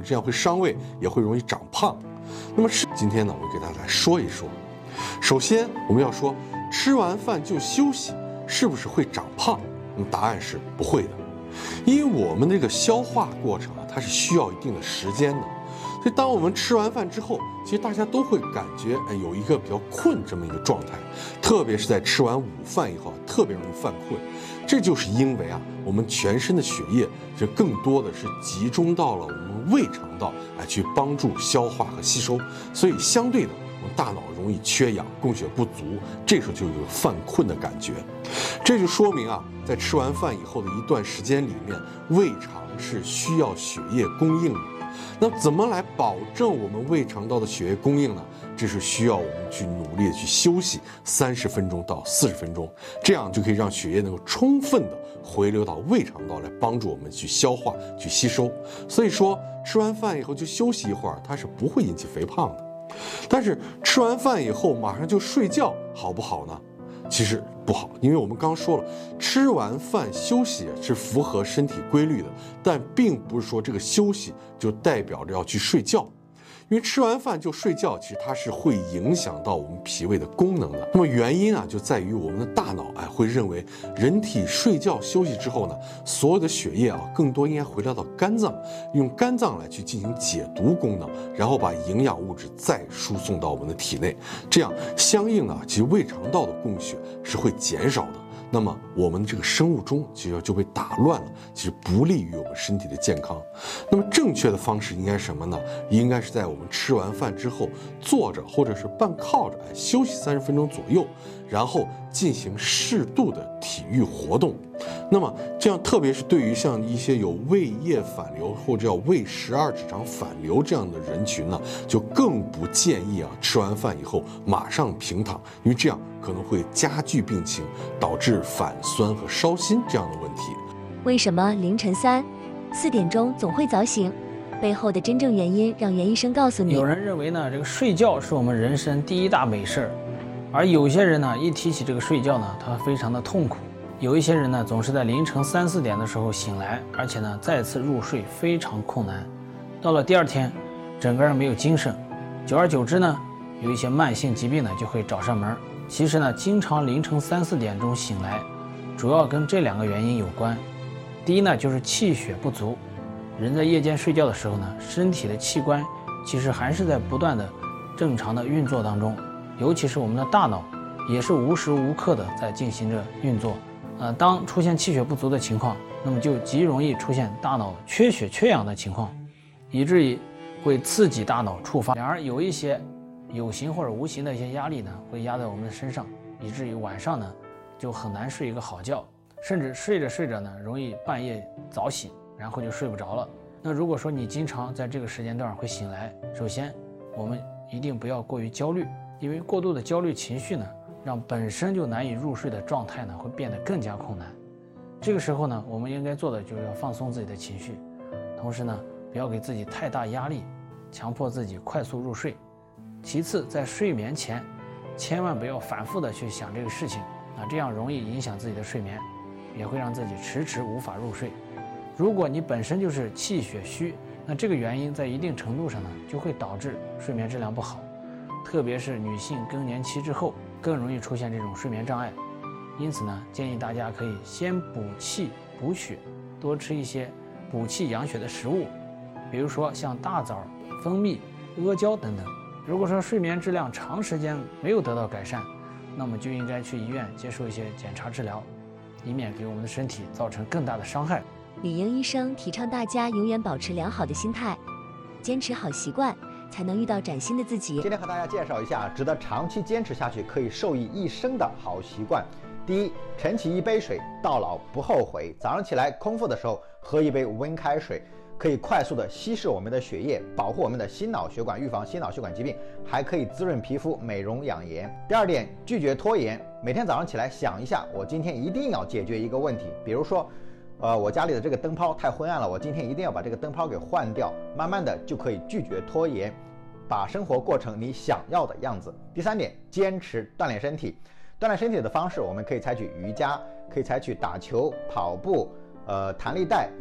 这样会伤胃，也会容易长胖。那么今天呢，我给大家来说一说。首先，我们要说吃完饭就休息是不是会长胖？那么答案是不会的，因为我们这个消化过程它是需要一定的时间的。所以当我们吃完饭之后，其实大家都会感觉有一个比较困这么一个状态，特别是在吃完午饭以后特别容易犯困。这就是因为我们全身的血液就更多的是集中到了我们胃肠道去帮助消化和吸收，所以相对的我们大脑容易缺氧，供血不足，这时候就有犯困的感觉。这就说明在吃完饭以后的一段时间里面，胃肠是需要血液供应的。那怎么来保证我们胃肠道的血液供应呢？这是需要我们去努力的去休息30分钟到40分钟，这样就可以让血液能够充分的回流到胃肠道来帮助我们去消化去吸收。所以说吃完饭以后就休息一会儿，它是不会引起肥胖的。但是吃完饭以后马上就睡觉好不好呢？其实不好，因为我们刚说了，吃完饭休息是符合身体规律的，但并不是说这个休息就代表着要去睡觉。因为吃完饭就睡觉，其实它是会影响到我们脾胃的功能的。那么原因就在于我们的大脑会认为，人体睡觉休息之后呢，所有的血液更多应该回流到肝脏，用肝脏来去进行解毒功能，然后把营养物质再输送到我们的体内，这样相应其实胃肠道的供血是会减少的。那么我们这个生物钟其实就被打乱了，其实不利于我们身体的健康。那么正确的方式应该是什么呢？应该是在我们吃完饭之后坐着或者是半靠着休息30分钟左右，然后进行适度的体育活动。那么这样特别是对于像一些有胃液反流或者叫胃12指肠反流这样的人群呢，就更不建议吃完饭以后马上平躺，因为这样可能会加剧病情，导致反酸和烧心这样的问题。 为什么凌晨3、4点钟总会早醒？背后的真正原因让袁医生告诉你。 有人认为呢，这个睡觉是我们人生第一大美事儿，而有些人呢，一提起这个睡觉呢，他非常的痛苦。有一些人呢，总是在凌晨3、4点的时候醒来，而且呢，再次入睡非常困难。到了第二天，整个人没有精神，久而久之呢，有一些慢性疾病呢就会找上门。其实呢，经常凌晨3、4点钟醒来，主要跟这2个原因有关。第一呢，就是气血不足。人在夜间睡觉的时候呢，身体的器官其实还是在不断的正常的运作当中，尤其是我们的大脑也是无时无刻的在进行着运作。当出现气血不足的情况，那么就极容易出现大脑缺血缺氧的情况，以至于会刺激大脑触发。然而有一些有形或者无形的一些压力呢，会压在我们的身上，以至于晚上呢就很难睡一个好觉，甚至睡着睡着呢容易半夜早醒，然后就睡不着了。那如果说你经常在这个时间段会醒来，首先我们一定不要过于焦虑，因为过度的焦虑情绪呢，让本身就难以入睡的状态呢会变得更加困难。这个时候呢，我们应该做的就是要放松自己的情绪，同时呢，不要给自己太大压力，强迫自己快速入睡。其次，在睡眠前，千万不要反复的去想这个事情，这样容易影响自己的睡眠，也会让自己迟迟无法入睡。如果你本身就是气血虚，那这个原因在一定程度上呢，就会导致睡眠质量不好，特别是女性更年期之后，更容易出现这种睡眠障碍。因此呢，建议大家可以先补气补血，多吃一些补气养血的食物，比如说像大枣、蜂蜜、阿胶等等。如果说睡眠质量长时间没有得到改善，那么就应该去医院接受一些检查治疗，以免给我们的身体造成更大的伤害。 李英医生提倡大家永远保持良好的心态，坚持好习惯，才能遇到崭新的自己。 今天和大家介绍一下值得长期坚持下去，可以受益一生的好习惯。第一，晨起1杯水，到老不后悔。早上起来空腹的时候喝1杯温开水，可以快速的稀释我们的血液，保护我们的心脑血管，预防心脑血管疾病，还可以滋润皮肤，美容养颜。第二点，拒绝拖延。每天早上起来想一下，我今天一定要解决一个问题，比如说我家里的这个灯泡太昏暗了，我今天一定要把这个灯泡给换掉。慢慢的就可以拒绝拖延，把生活过成你想要的样子。第三点，坚持锻炼身体。锻炼身体的方式，我们可以采取瑜伽，可以采取打球、跑步、弹力带。